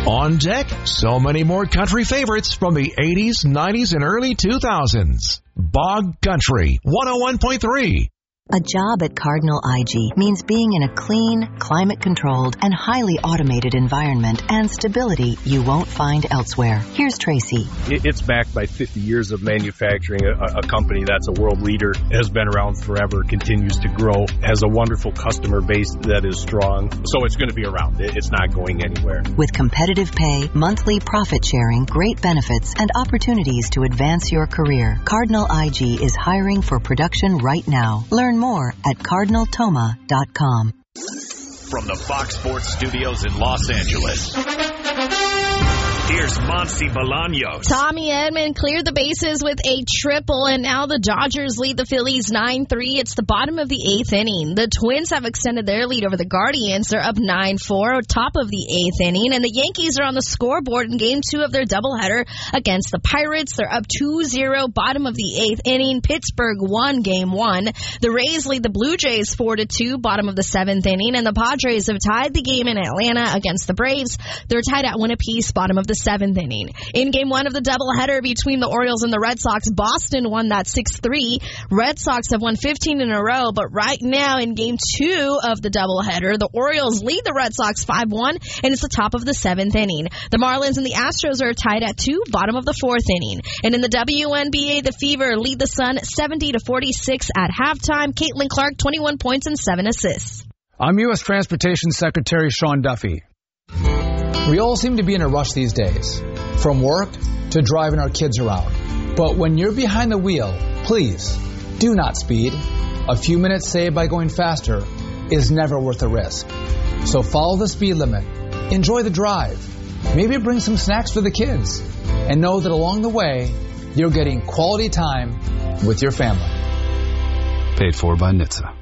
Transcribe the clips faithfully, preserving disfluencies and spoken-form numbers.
On deck, so many more country favorites from the eighties, nineties, and early two thousands. Bog Country, one oh one point three. A job at Cardinal I G means being in a clean, climate-controlled, and highly automated environment and stability you won't find elsewhere. Here's Tracy. It's backed by fifty years of manufacturing. A, a company that's a world leader, has been around forever, continues to grow, has a wonderful customer base that is strong. So it's going to be around. It's not going anywhere. With competitive pay, monthly profit sharing, great benefits, and opportunities to advance your career, Cardinal I G is hiring for production right now. Learn more at cardinal toma dot com. From the Fox Sports Studios in Los Angeles, here's Monty Bolaños. Tommy Edman cleared the bases with a triple, and now the Dodgers lead the Phillies nine three. It's the bottom of the eighth inning. The Twins have extended their lead over the Guardians. They're up nine four, top of the eighth inning, and the Yankees are on the scoreboard in game two of their doubleheader against the Pirates. They're up two zero, bottom of the eighth inning. Pittsburgh won game one. The Rays lead the Blue Jays four to two, bottom of the seventh inning, and the Padres have tied the game in Atlanta against the Braves. They're tied at one apiece, bottom of the seventh inning. In game one of the doubleheader between the Orioles and the Red Sox, Boston won that six three. Red Sox have won fifteen in a row, but right now in game two of the doubleheader, the Orioles lead the Red Sox five one, and it's the top of the seventh inning. The Marlins and the Astros are tied at two, bottom of the fourth inning. And in the W N B A, the Fever lead the Sun seventy to forty-six at halftime. Caitlin Clark, twenty-one points and seven assists. I'm U S Transportation Secretary Sean Duffy. We all seem to be in a rush these days, from work to driving our kids around. But when you're behind the wheel, please do not speed. A few minutes saved by going faster is never worth the risk. So follow the speed limit, enjoy the drive, maybe bring some snacks for the kids, and know that along the way, you're getting quality time with your family. Paid for by N H T S A.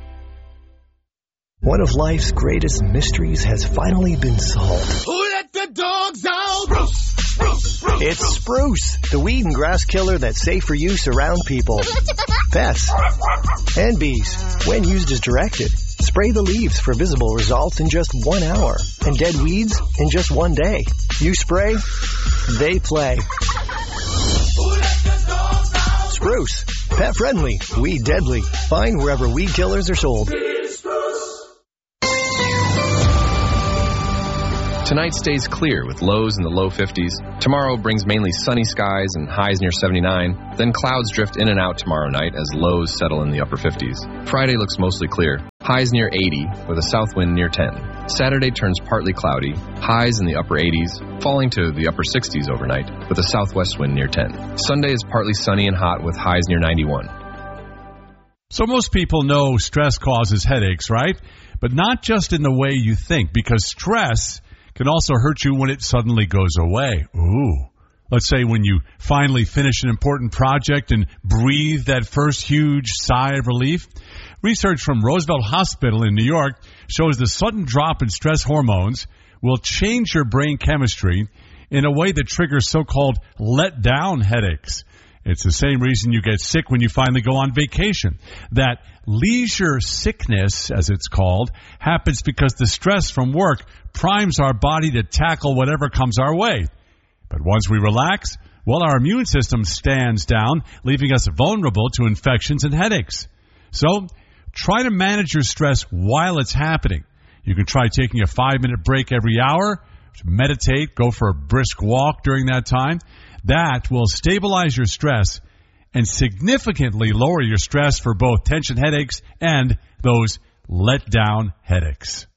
One of life's greatest mysteries has finally been solved. Who let the dogs out? Spruce, spruce, spruce, it's Spruce, the weed and grass killer that's safe for use around people, pets, and bees. When used as directed, spray the leaves for visible results in just one hour, and dead weeds in just one day. You spray, they play. Who let the dogs out? Spruce, pet friendly, weed deadly. Find wherever weed killers are sold. Tonight stays clear with lows in the low fifties. Tomorrow brings mainly sunny skies and highs near seventy-nine. Then clouds drift in and out tomorrow night as lows settle in the upper fifties. Friday looks mostly clear. Highs near eighty with a south wind near ten. Saturday turns partly cloudy. Highs in the upper eighties, falling to the upper sixties overnight with a southwest wind near ten. Sunday is partly sunny and hot with highs near ninety-one. So most people know stress causes headaches, right? But not just in the way you think, because stress can also hurt you when it suddenly goes away. Ooh. Let's say when you finally finish an important project and breathe that first huge sigh of relief. Research from Roosevelt Hospital in New York shows the sudden drop in stress hormones will change your brain chemistry in a way that triggers so-called let-down headaches. It's the same reason you get sick when you finally go on vacation. That leisure sickness, as it's called, happens because the stress from work primes our body to tackle whatever comes our way. But once we relax, well, our immune system stands down, leaving us vulnerable to infections and headaches. So, try to manage your stress while it's happening. You can try taking a five-minute break every hour, meditate, go for a brisk walk during that time. That will stabilize your stress and significantly lower your stress for both tension headaches and those let-down headaches.